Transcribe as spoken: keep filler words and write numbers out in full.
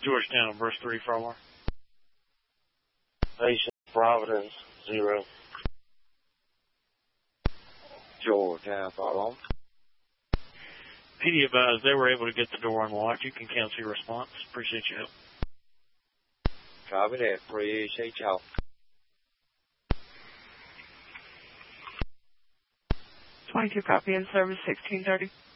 Georgetown, verse three, Farmar. Patient Providence, zero. Georgetown, follow. P D advised they were able to get the door unlocked. You can cancel your response. Appreciate your help. Copy that. Appreciate y'all. twenty-two copy in service, sixteen thirty.